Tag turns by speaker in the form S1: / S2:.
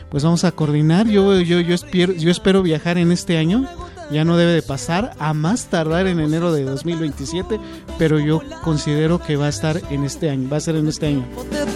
S1: pues vamos a coordinar. Yo espero viajar en este año. Ya no debe de pasar, a más tardar en enero de 2027, pero yo considero que va a estar en este año, va a ser en este año.